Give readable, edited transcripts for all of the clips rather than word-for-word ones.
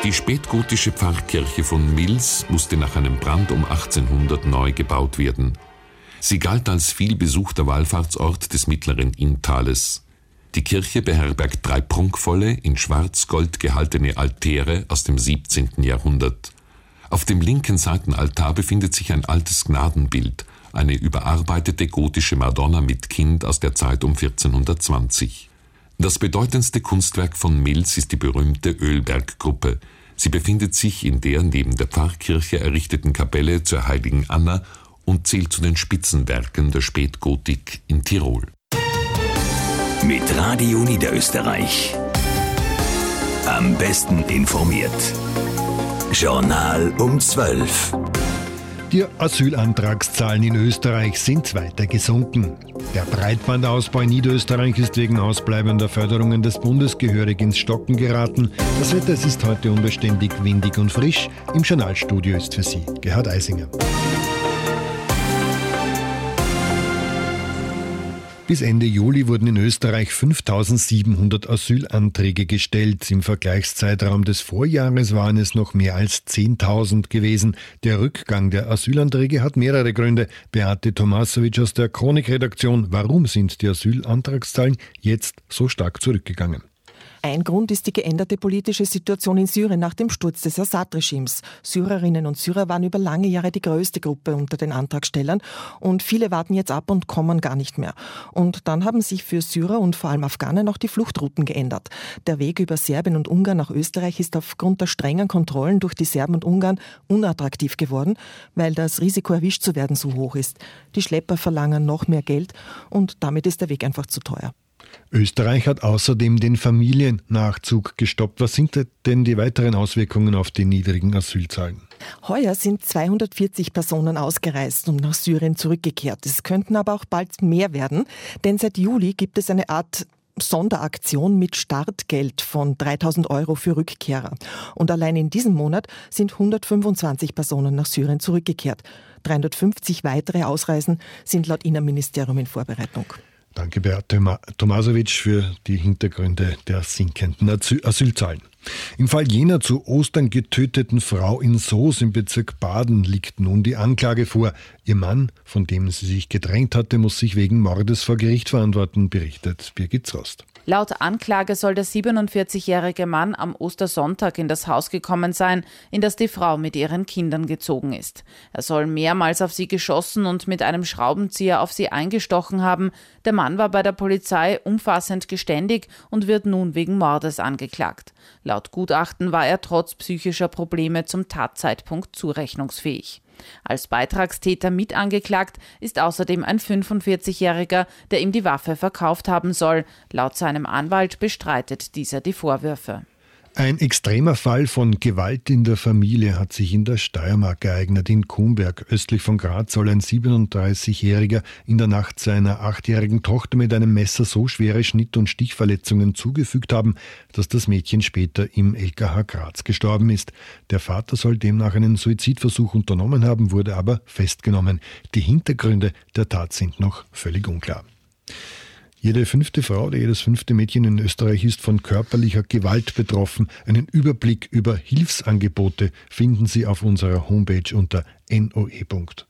Die spätgotische Pfarrkirche von Mils musste nach einem Brand um 1800 neu gebaut werden. Sie galt als vielbesuchter Wallfahrtsort des mittleren Inntales. Die Kirche beherbergt 3 prunkvolle, in Schwarzgold gehaltene Altäre aus dem 17. Jahrhundert. Auf dem linken Seitenaltar befindet sich ein altes Gnadenbild, eine überarbeitete gotische Madonna mit Kind aus der Zeit um 1420. Das bedeutendste Kunstwerk von Mils ist die berühmte Ölberggruppe. Sie befindet sich in der neben der Pfarrkirche errichteten Kapelle zur Heiligen Anna und zählt zu den Spitzenwerken der Spätgotik in Tirol. Mit Radio Niederösterreich. Am besten informiert. Journal um 12. Die Asylantragszahlen in Österreich sind weiter gesunken. Der Breitbandausbau in Niederösterreich ist wegen ausbleibender Förderungen des Bundes gehörig ins Stocken geraten. Das Wetter ist heute unbeständig windig und frisch. Im Journalstudio ist für Sie Gerhard Eisinger. Bis Ende Juli wurden in Österreich 5.700 Asylanträge gestellt. Im Vergleichszeitraum des Vorjahres waren es noch mehr als 10.000 gewesen. Der Rückgang der Asylanträge hat mehrere Gründe. Beate Tomasovic aus der Chronik-Redaktion. Warum sind die Asylantragszahlen jetzt so stark zurückgegangen? Ein Grund ist die geänderte politische Situation in Syrien nach dem Sturz des Assad-Regimes. Syrerinnen und Syrer waren über lange Jahre die größte Gruppe unter den Antragstellern und viele warten jetzt ab und kommen gar nicht mehr. Und dann haben sich für Syrer und vor allem Afghanen auch die Fluchtrouten geändert. Der Weg über Serbien und Ungarn nach Österreich ist aufgrund der strengen Kontrollen durch die Serben und Ungarn unattraktiv geworden, weil das Risiko, erwischt zu werden, so hoch ist. Die Schlepper verlangen noch mehr Geld und damit ist der Weg einfach zu teuer. Österreich hat außerdem den Familiennachzug gestoppt. Was sind denn die weiteren Auswirkungen auf die niedrigen Asylzahlen? Heuer sind 240 Personen ausgereist und nach Syrien zurückgekehrt. Es könnten aber auch bald mehr werden, denn seit Juli gibt es eine Art Sonderaktion mit Startgeld von 3.000 Euro für Rückkehrer. Und allein in diesem Monat sind 125 Personen nach Syrien zurückgekehrt. 350 weitere Ausreisen sind laut Innenministerium in Vorbereitung. Danke, Beate Tomasovic, für die Hintergründe der sinkenden Asylzahlen. Im Fall jener zu Ostern getöteten Frau in Soos im Bezirk Baden liegt nun die Anklage vor. Ihr Mann, von dem sie sich gedrängt hatte, muss sich wegen Mordes vor Gericht verantworten, berichtet Birgit Zrost. Laut Anklage soll der 47-jährige Mann am Ostersonntag in das Haus gekommen sein, in das die Frau mit ihren Kindern gezogen ist. Er soll mehrmals auf sie geschossen und mit einem Schraubenzieher auf sie eingestochen haben. Der Mann war bei der Polizei umfassend geständig und wird nun wegen Mordes angeklagt. Laut Gutachten war er trotz psychischer Probleme zum Tatzeitpunkt zurechnungsfähig. Als Beitragstäter mit angeklagt ist außerdem ein 45-Jähriger, der ihm die Waffe verkauft haben soll. Laut seinem Anwalt bestreitet dieser die Vorwürfe. Ein extremer Fall von Gewalt in der Familie hat sich in der Steiermark ereignet. In Kumberg, östlich von Graz, soll ein 37-Jähriger in der Nacht seiner 8-jährigen Tochter mit einem Messer so schwere Schnitt- und Stichverletzungen zugefügt haben, dass das Mädchen später im LKH Graz gestorben ist. Der Vater soll demnach einen Suizidversuch unternommen haben, wurde aber festgenommen. Die Hintergründe der Tat sind noch völlig unklar. Jede 5. Frau oder jedes 5. Mädchen in Österreich ist von körperlicher Gewalt betroffen. Einen Überblick über Hilfsangebote finden Sie auf unserer Homepage unter noe.orf.at.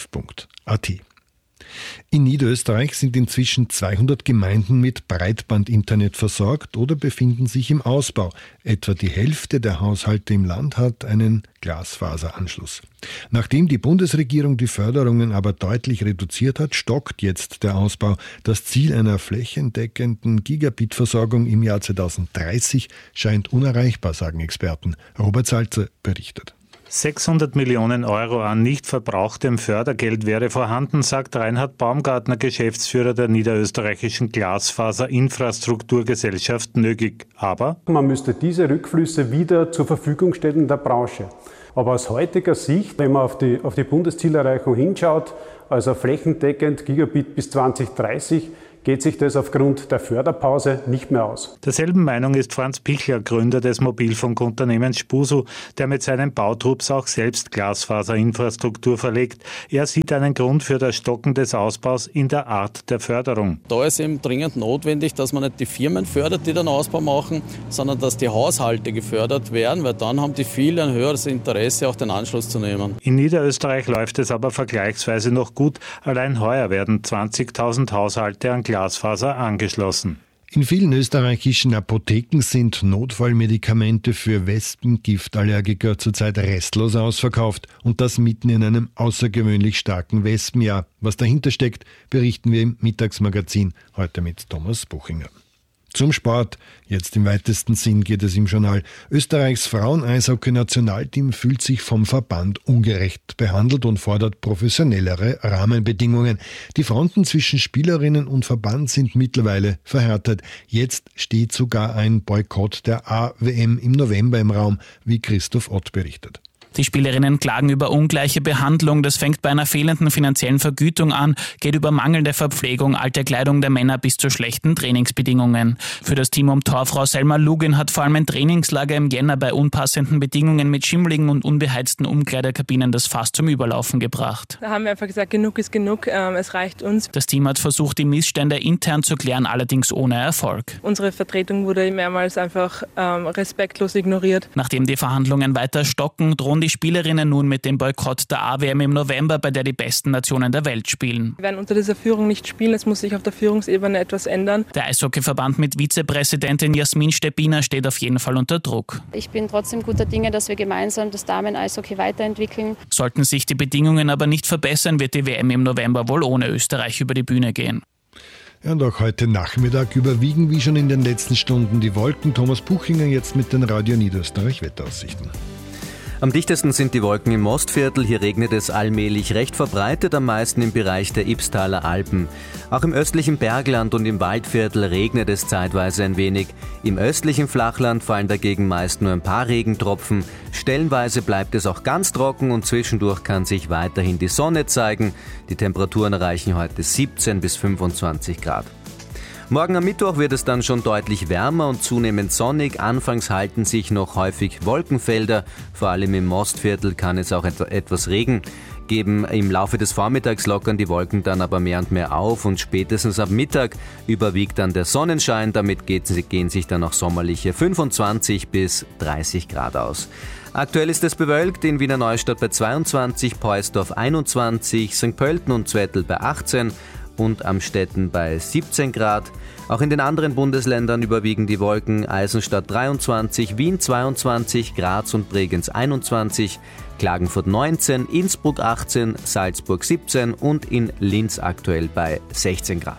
In Niederösterreich sind inzwischen 200 Gemeinden mit Breitbandinternet versorgt oder befinden sich im Ausbau. Etwa die Hälfte der Haushalte im Land hat einen Glasfaseranschluss. Nachdem die Bundesregierung die Förderungen aber deutlich reduziert hat, stockt jetzt der Ausbau. Das Ziel einer flächendeckenden Gigabit-Versorgung im Jahr 2030 scheint unerreichbar, sagen Experten. Robert Salzer berichtet. 600 Millionen Euro an nicht verbrauchtem Fördergeld wäre vorhanden, sagt Reinhard Baumgartner, Geschäftsführer der Niederösterreichischen Glasfaserinfrastrukturgesellschaft NÖGIG. Aber man müsste diese Rückflüsse wieder zur Verfügung stellen der Branche. Aber aus heutiger Sicht, wenn man auf die Bundeszielerreichung hinschaut, also flächendeckend Gigabit bis 2030, geht sich das aufgrund der Förderpause nicht mehr aus. Derselben Meinung ist Franz Pichler, Gründer des Mobilfunkunternehmens Spusu, der mit seinen Bautrupps auch selbst Glasfaserinfrastruktur verlegt. Er sieht einen Grund für das Stocken des Ausbaus in der Art der Förderung. Da ist eben dringend notwendig, dass man nicht die Firmen fördert, die den Ausbau machen, sondern dass die Haushalte gefördert werden, weil dann haben die viel ein höheres Interesse, auch den Anschluss zu nehmen. In Niederösterreich läuft es aber vergleichsweise noch gut. Allein heuer werden 20.000 Haushalte an Glasfaser angeschlossen. In vielen österreichischen Apotheken sind Notfallmedikamente für Wespengiftallergiker zurzeit restlos ausverkauft und das mitten in einem außergewöhnlich starken Wespenjahr. Was dahinter steckt, berichten wir im Mittagsmagazin, heute mit Thomas Buchinger. Zum Sport. Jetzt im weitesten Sinn geht es im Journal. Österreichs Frauen-Eishockey-Nationalteam fühlt sich vom Verband ungerecht behandelt und fordert professionellere Rahmenbedingungen. Die Fronten zwischen Spielerinnen und Verband sind mittlerweile verhärtet. Jetzt steht sogar ein Boykott der A-WM im November im Raum, wie Christoph Ott berichtet. Die Spielerinnen klagen über ungleiche Behandlung, das fängt bei einer fehlenden finanziellen Vergütung an, geht über mangelnde Verpflegung, alte Kleidung der Männer bis zu schlechten Trainingsbedingungen. Für das Team um Torfrau Selma Lugin hat vor allem ein Trainingslager im Jänner bei unpassenden Bedingungen mit schimmligen und unbeheizten Umkleidekabinen das Fass zum Überlaufen gebracht. Da haben wir einfach gesagt, genug ist genug, es reicht uns. Das Team hat versucht, die Missstände intern zu klären, allerdings ohne Erfolg. Unsere Vertretung wurde mehrmals einfach respektlos ignoriert. Nachdem die Verhandlungen weiter stocken, drohen die Spielerinnen nun mit dem Boykott der A-WM im November, bei der die besten Nationen der Welt spielen. Wir werden unter dieser Führung nicht spielen, es muss sich auf der Führungsebene etwas ändern. Der Eishockeyverband mit Vizepräsidentin Jasmin Steppiner steht auf jeden Fall unter Druck. Ich bin trotzdem guter Dinge, dass wir gemeinsam das Damen-Eishockey weiterentwickeln. Sollten sich die Bedingungen aber nicht verbessern, wird die WM im November wohl ohne Österreich über die Bühne gehen. Ja, und auch heute Nachmittag überwiegen wie schon in den letzten Stunden die Wolken. Thomas Buchinger jetzt mit den Radio Niederösterreich Wetteraussichten. Am dichtesten sind die Wolken im Mostviertel. Hier regnet es allmählich recht verbreitet, am meisten im Bereich der Ybbstaler Alpen. Auch im östlichen Bergland und im Waldviertel regnet es zeitweise ein wenig. Im östlichen Flachland fallen dagegen meist nur ein paar Regentropfen. Stellenweise bleibt es auch ganz trocken und zwischendurch kann sich weiterhin die Sonne zeigen. Die Temperaturen erreichen heute 17 bis 25 Grad. Morgen am Mittwoch wird es dann schon deutlich wärmer und zunehmend sonnig. Anfangs halten sich noch häufig Wolkenfelder. Vor allem im Mostviertel kann es auch etwas Regen geben. Im Laufe des Vormittags lockern die Wolken dann aber mehr und mehr auf und spätestens ab Mittag überwiegt dann der Sonnenschein. Damit gehen sich dann auch sommerliche 25 bis 30 Grad aus. Aktuell ist es bewölkt, in Wiener Neustadt bei 22, Peusdorf 21, St. Pölten und Zwettl bei 18 und Amstetten bei 17 Grad. Auch in den anderen Bundesländern überwiegen die Wolken. Eisenstadt 23, Wien 22, Graz und Bregenz 21, Klagenfurt 19, Innsbruck 18, Salzburg 17 und in Linz aktuell bei 16 Grad.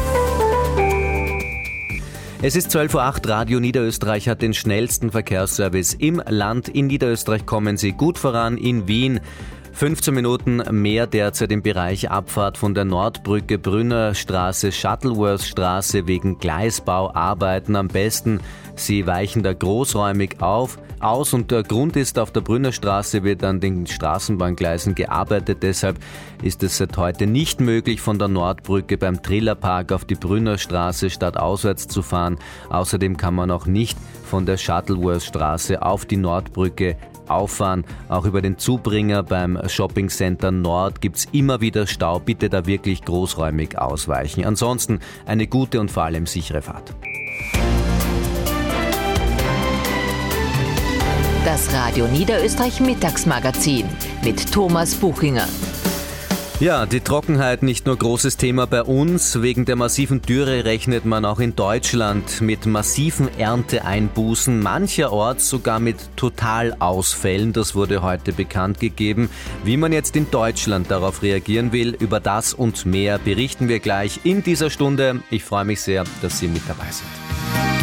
Es ist 12:08 Uhr, Radio Niederösterreich hat den schnellsten Verkehrsservice im Land. In Niederösterreich kommen Sie gut voran, in Wien 15 Minuten mehr derzeit im Bereich Abfahrt von der Nordbrücke, Brünner Straße, Shuttleworth Straße wegen Gleisbauarbeiten. Am besten, Sie weichen da großräumig aus und der Grund ist, auf der Brünner Straße wird an den Straßenbahngleisen gearbeitet. Deshalb ist es seit heute nicht möglich, von der Nordbrücke beim Trillerpark auf die Brünner Straße stadtauswärts zu fahren. Außerdem kann man auch nicht von der Shuttleworth Straße auf die Nordbrücke auffahren. Auch über den Zubringer beim Shopping Center Nord gibt's immer wieder Stau. Bitte da wirklich großräumig ausweichen. Ansonsten eine gute und vor allem sichere Fahrt. Das Radio Niederösterreich Mittagsmagazin mit Thomas Buchinger. Ja, die Trockenheit nicht nur großes Thema bei uns. Wegen der massiven Dürre rechnet man auch in Deutschland mit massiven Ernteeinbußen, mancherorts sogar mit Totalausfällen. Das wurde heute bekannt gegeben. Wie man jetzt in Deutschland darauf reagieren will, über das und mehr berichten wir gleich in dieser Stunde. Ich freue mich sehr, dass Sie mit dabei sind.